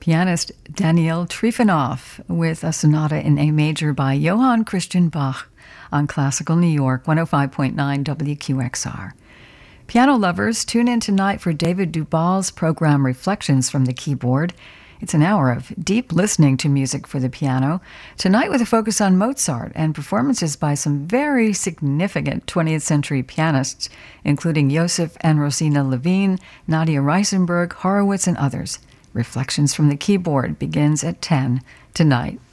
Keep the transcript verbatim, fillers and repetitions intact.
Pianist Daniel Trifonov with a sonata in A major by Johann Christian Bach on Classical New York, one oh five point nine W Q X R. Piano lovers, tune in tonight for David Dubal's program Reflections from the Keyboard. It's an hour of deep listening to music for the piano, tonight with a focus on Mozart and performances by some very significant twentieth century pianists, including Joseph and Rosina Levine, Nadia Reisenberg, Horowitz, and others. Reflections from the Keyboard begins at ten tonight.